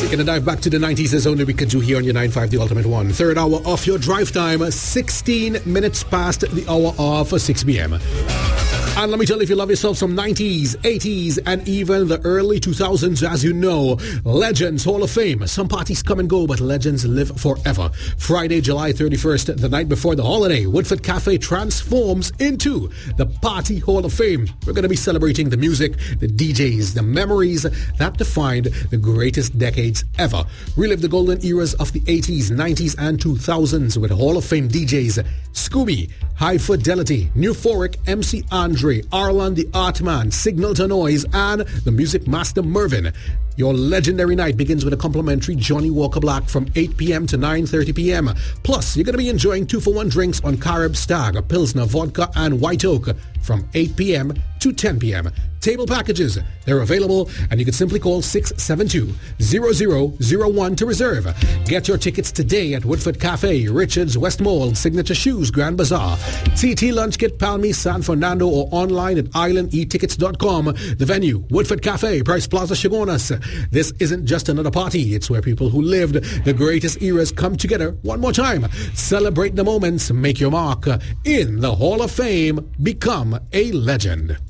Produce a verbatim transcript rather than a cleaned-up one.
Taking a dive back to the nineties as only we could do here on your nine five, the Ultimate One. Third hour of your drive time, sixteen minutes past the hour of six p.m. And let me tell you, if you love yourself some nineties, eighties, and even the early two thousands, as you know, Legends Hall of Fame. Some parties come and go, but legends live forever. Friday, July thirty-first, the night before the holiday, Woodford Cafe transforms into the Party Hall of Fame. We're going to be celebrating the music, the D Js, the memories that defined the greatest decades ever. Relive the golden eras of the eighties, nineties, and two thousands with Hall of Fame D Js Scooby, High Fidelity, Euphoric, M C Andre, Arlan the Artman, Signal to Noise, and the Music Master Mervin. Your legendary night begins with a complimentary Johnny Walker Black from eight p.m. to nine thirty p.m. Plus, you're going to be enjoying two for one drinks on Carib Stag, Pilsner, Vodka, and White Oak from eight p.m. to ten p.m. Table packages, they're available, and you can simply call six seven two, zero zero zero one to reserve. Get your tickets today at Woodford Cafe, Richards, West Mall, Signature Shoes, Grand Bazaar, T T Lunch Kit, Palmy, San Fernando, or online at island e tickets dot com. The venue, Woodford Cafe, Price Plaza, Chagonas. This isn't just another party, it's where people who lived the greatest eras come together one more time. Celebrate the moments, make your mark in the Hall of Fame, become a legend.